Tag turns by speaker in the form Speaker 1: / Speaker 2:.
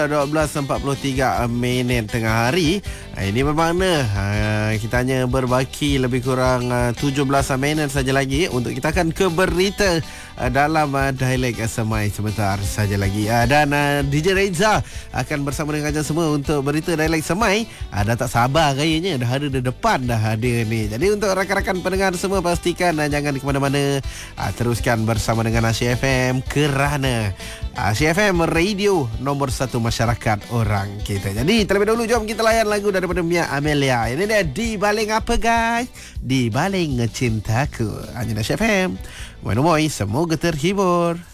Speaker 1: 12.43 minit tengah hari. Ini bermakna kita hanya berbaki lebih kurang 17 minit saja lagi untuk kita akan ke berita dalam dialek Semai sebentar saja lagi. Dan DJ Reza akan bersama dengan anda semua untuk berita dialek Semai. Dah tak sabar kayaknya, dah ada di depan dah ada ni. Jadi untuk rakan-rakan pendengar semua, pastikan jangan ke mana-mana. Teruskan bersama dengan Asia FM kerana Asia FM radio nombor 1 masyarakat orang kita. Jadi terlebih dahulu jom kita layan lagu daripada Mia Amelia. Ini dia Di Baling Apa Guys? Di Baling Cintaku. Hanya Asia FM. Mooi, semoga terhibur.